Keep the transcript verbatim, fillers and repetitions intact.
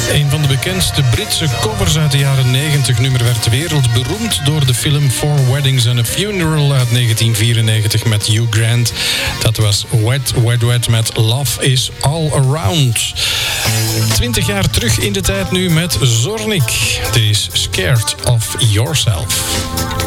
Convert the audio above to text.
Een van de bekendste Britse covers uit de jaren negentig. Nummer werd wereldberoemd door de film Four Weddings and a Funeral uit negentien vierennegentig met Hugh Grant. Dat was Wet, Wet, Wet met Love is All Around. Twintig jaar terug in de tijd nu met Zornik. Dit is Scared of Yourself.